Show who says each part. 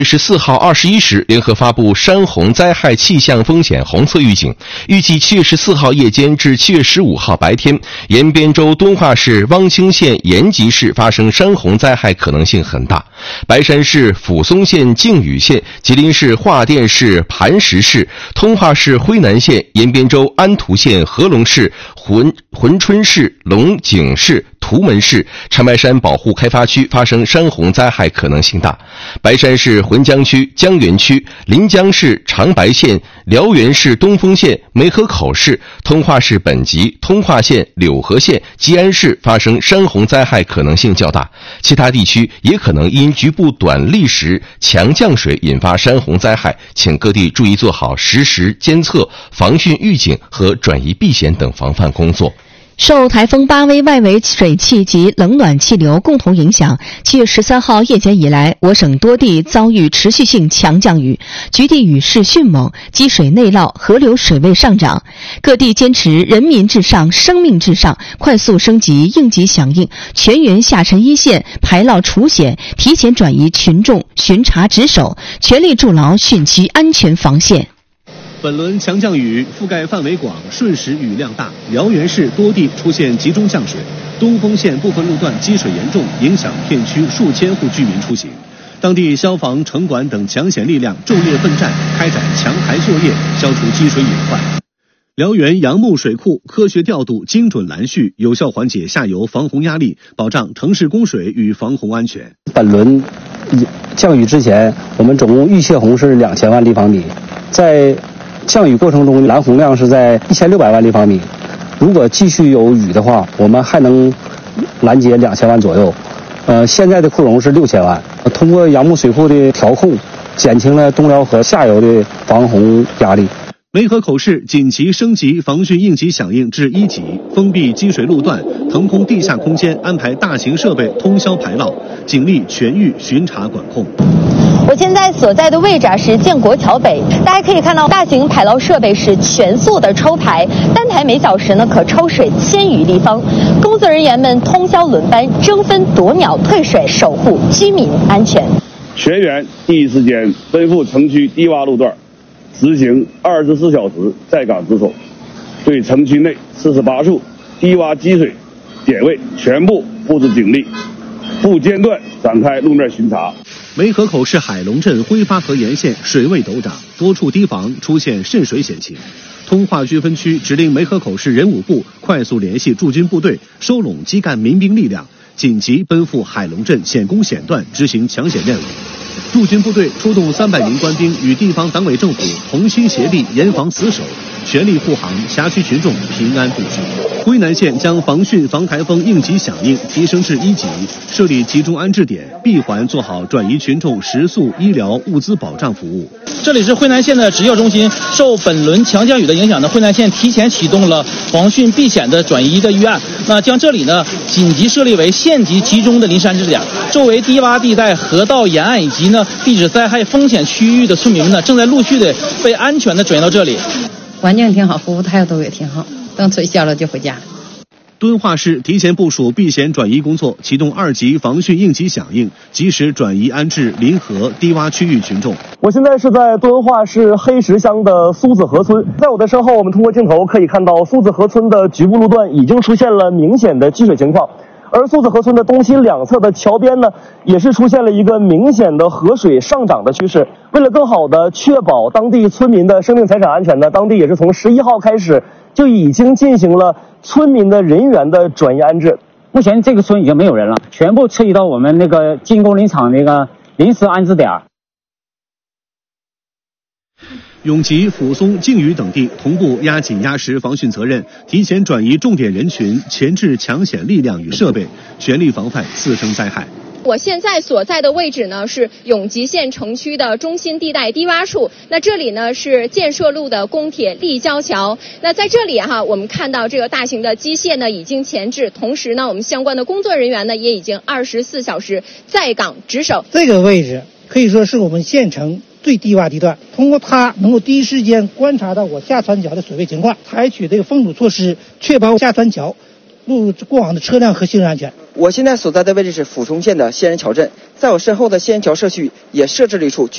Speaker 1: 14号21时联合发布山洪灾害气象风险红色预警，预计7月14号夜间至7月15号白天，延边州敦化市汪清县延吉市发生山洪灾害可能性很大。白山市抚松县靖宇县、吉林市华甸市磐石市、通化市辉南县、延边州安图县合龙市、珲春市、龙井市、图门市、长白山保护开发区发生山洪灾害可能性大。白山市浑江区、江源区、临江市长白县、辽源市东丰县、梅河口市、通化市本集、通化县、柳河县、吉安市发生山洪灾害可能性较大，其他地区也可能因局部短砾石、强降水引发山洪灾害，请各地注意做好实时监测、防汛预警和转移避险等防范工作。
Speaker 2: 受台风巴威外围水汽及冷暖气流共同影响，7月13号夜间以来，我省多地遭遇持续性强降雨，局地雨势迅猛，积水内涝，河流水位上涨。各地坚持人民至上、生命至上，快速升级应急响应，全员下沉一线，排涝除险，提前转移群众，巡查值守，全力筑牢汛期安全防线。
Speaker 3: 本轮强降雨覆盖范围广，瞬时雨量大，辽源市多地出现集中降水，东丰县部分路段积水严重，影响片区数千户居民出行。当地消防、城管等抢险力量昼夜奋战，开展强排作业，消除积水隐患。辽源杨木水库科学调度，精准拦蓄，有效缓解下游防洪压力，保障城市供水与防洪安全。
Speaker 4: 本轮降雨之前，我们总共预泄洪是2000万立方米，在降雨过程中拦洪量是在1600万立方米，如果继续有雨的话，我们还能拦截2000万左右。现在的库容是6000万。通过杨木水库的调控，减轻了东辽河下游的防洪压力。
Speaker 3: 梅河口市紧急升级防汛应急响应至1级，封闭积水路段，腾空地下空间，安排大型设备通宵排涝，警力全域巡查管控。
Speaker 5: 我现在所在的位置是建国桥北，大家可以看到大型排涝设备是全速的抽排，单台每小时可抽水1000余立方，工作人员们通宵轮班，争分夺秒退水，守护居民安全。
Speaker 6: 全员第一时间奔赴城区低洼路段，执行24小时在岗值守，对城区内48处低洼积水点位全部布置警力，不间断展开路面巡查。
Speaker 3: 梅河口市海龙镇辉发河沿线水位陡涨，多处堤防出现渗水险情。通化区分区指令梅河口市人武部快速联系驻军部队，收拢基干民兵力量，紧急奔赴海龙镇险工险段执行抢险任务。驻军部队出动300名官兵，与地方党委政府同心协力，严防死守，全力护航辖区群众平安度戌。辉南县将防汛防台风应急响应提升至1级，设立集中安置点，闭环做好转移群众食宿、医疗、物资保障服务。
Speaker 7: 这里是辉南县的指教中心，受本轮强降雨的影响呢，辉南县提前启动了防汛避险的转移的预案，那将这里呢紧急设立为县级集中的临时安置点，周围低洼地带、河道沿岸以及呢地质灾害风险区域的村民呢，正在陆续的被安全的转移到这里。
Speaker 8: 环境挺好，服务态度也挺好，等取消了就回家。
Speaker 3: 敦化市提前部署避险转移工作，启动2级防汛应急响应，及时转移安置临河低洼区域群众。
Speaker 9: 我现在是在敦化市黑石乡的苏子河村，在我的身后，我们通过镜头可以看到苏子河村的局部路段已经出现了明显的积水情况，而苏子河村的东西两侧的桥边呢，也是出现了一个明显的河水上涨的趋势。为了更好的确保当地村民的生命财产安全呢，当地也是从11号开始就已经进行了村民的人员的转移安置。
Speaker 10: 目前这个村已经没有人了，全部撤移到我们那个进攻林场那个临时安置点。
Speaker 3: 永吉、抚松、靖宇等地同步压紧压实防汛责任，提前转移重点人群，前置抢险力量与设备，全力防范次生灾害。
Speaker 11: 我现在所在的位置呢是永吉县城区的中心地带低洼处，那这里呢是建设路的公铁立交桥。那在这里我们看到这个大型的机械呢已经前置，同时呢我们相关的工作人员呢也已经24小时在岗值守。
Speaker 12: 这个位置可以说是我们县城最低洼地段，通过它能够第一时间观察到我下船桥的水位情况，采取这个封堵措施，确保下船桥路过往的车辆和行人安全。
Speaker 13: 我现在所在的位置是抚松县的仙人桥镇，在我身后的仙人桥社区也设置了一处